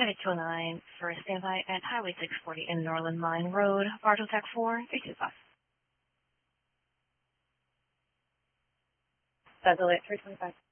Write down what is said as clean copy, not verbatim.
9209 for standby at Highway 640 and Norland Mine Road, Bartotech 4, 325. That's 325.